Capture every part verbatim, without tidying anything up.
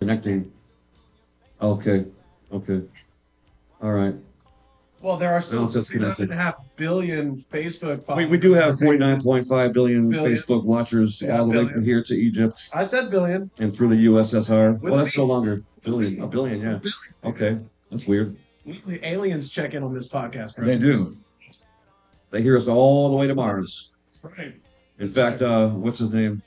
Connecting. Okay. Okay. All right. Well, there are Now still it's just two and connected. a half billion Facebook We, followers. we do have forty-nine point five billion Billion. Facebook watchers Yeah, all the way billion. from here to Egypt I said billion. and through the U S S R. With Well, a that's B. no longer billion. A billion, yeah. Okay. That's weird. Weekly aliens check in on this podcast, right? They do. They hear us all the way to Mars. That's right. In fact, uh, what's his name?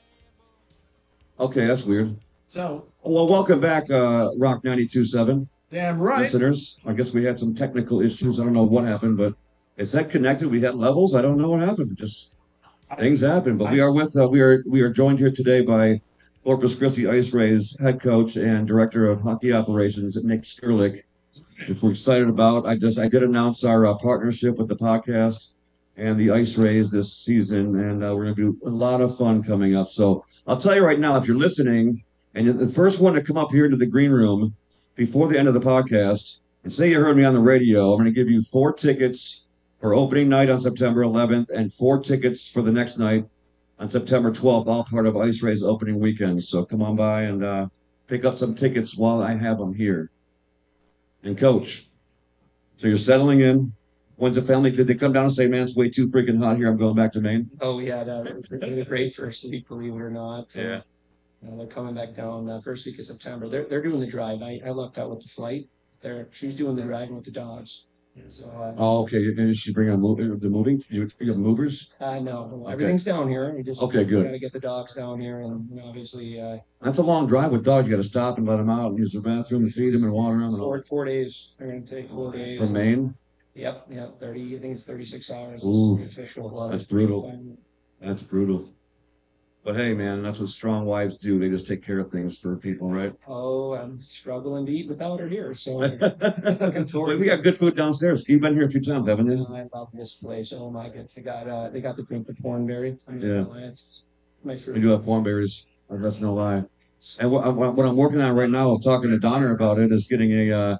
Okay, that's weird. So, Well, welcome back, uh, Rock ninety-two point seven damn right. listeners. I guess we had some technical issues. I don't know what happened, but is that connected? We had levels. I don't know what happened. Just things happen. But we are with uh, we are we are joined here today by Corpus Christi Ice Rays head coach and director of hockey operations, Nick Skurlik, which we're excited about. I just I did announce our uh, partnership with the podcast and the Ice Rays this season, and uh, we're going to do a lot of fun coming up. So I'll tell you right now, if you're listening, and you're the first one to come up here to the green room before the end of the podcast, and say you heard me on the radio, I'm going to give you four tickets for opening night on September eleventh and four tickets for the next night on September twelfth, all part of Ice Rays opening weekend. So come on by and uh, pick up some tickets while I have them here. And coach, so you're settling in. When's the family? Did they come down and say, "Man, it's way too freaking hot here. I'm going back to Maine"? Oh, we had a really great first week, believe it or not. Yeah. Uh, they're coming back down uh, first week of September. They're they're doing the drive. I, I lucked out with the flight. They're she's doing the driving with the dogs. So uh, Oh, okay. And she bring on move, the moving. You, you have movers. I know everything's down here. We just Okay, good. Got to get the dogs down here, and you know, obviously uh, That's a long drive with dogs. You got to stop and let them out and use the bathroom and feed them and water them. And all. four four days. They're going to take four days. From Maine. Yep, yep. Thirty. I think it's thirty six hours. Ooh, The official. Uh, that's brutal. time. That's brutal. But hey, man, that's what strong wives do. They just take care of things for people, right? Oh, I'm struggling to eat without her here. So we got good food downstairs. You've been here a few times, haven't you? I love this place. Oh my goodness. They got uh they got the drink with cornberry. I mean, Yeah. uh, it's my favorite. We do have cornberries. That's no lie. And what, what I'm working on right now, talking to Donner about it, is getting a uh,